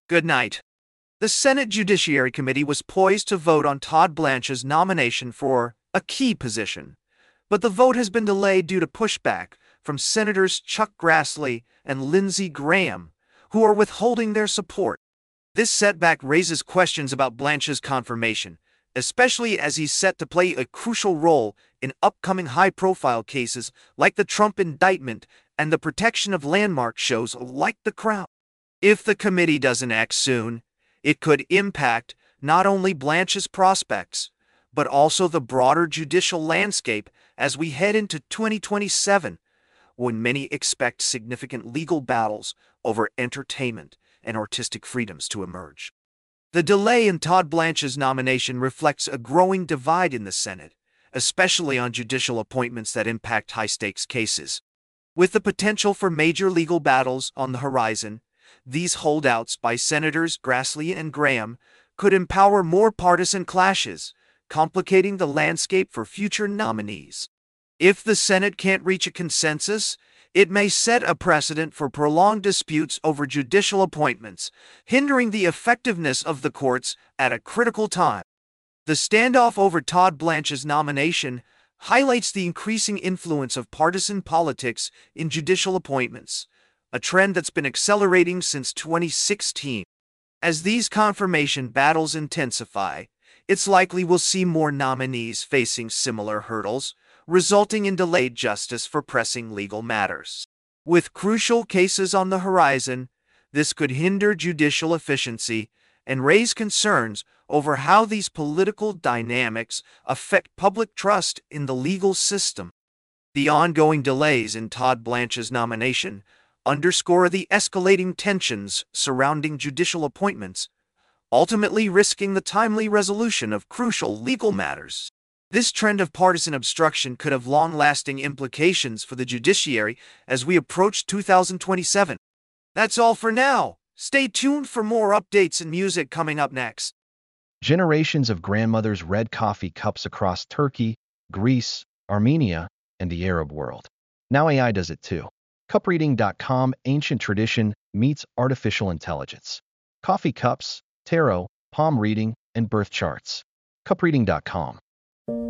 Good night. The Senate Judiciary Committee was poised to vote on Todd Blanche's nomination for a key position, but the vote has been delayed due to pushback from Senators Chuck Grassley and Lindsey Graham, who are withholding their support. This setback raises questions about Blanche's confirmation, especially as he's set to play a crucial role in upcoming high-profile cases like the Trump indictment and the protection of landmark shows like The Crown. If the committee doesn't act soon, it could impact not only Blanche's prospects, but also the broader judicial landscape as we head into 2027, when many expect significant legal battles over entertainment and artistic freedoms to emerge. The delay in Todd Blanche's nomination reflects a growing divide in the Senate, especially on judicial appointments that impact high-stakes cases. With the potential for major legal battles on the horizon, these holdouts by Senators Grassley and Graham could empower more partisan clashes, complicating the landscape for future nominees. If the Senate can't reach a consensus, it may set a precedent for prolonged disputes over judicial appointments, hindering the effectiveness of the courts at a critical time. The standoff over Todd Blanche's nomination highlights the increasing influence of partisan politics in judicial appointments, a trend that's been accelerating since 2016. As these confirmation battles intensify, it's likely we'll see more nominees facing similar hurdles, resulting in delayed justice for pressing legal matters. With crucial cases on the horizon, this could hinder judicial efficiency and raise concerns over how these political dynamics affect public trust in the legal system. The ongoing delays in Todd Blanche's nomination underscore the escalating tensions surrounding judicial appointments, ultimately risking the timely resolution of crucial legal matters. This trend of partisan obstruction could have long-lasting implications for the judiciary as we approach 2027. That's all for now. Stay tuned for more updates and music coming up next. Generations of grandmothers read coffee cups across Turkey, Greece, Armenia, and the Arab world. Now AI does it too. Cupreading.com. Ancient tradition meets artificial intelligence. Coffee cups, tarot, palm reading, and birth charts. Cupreading.com.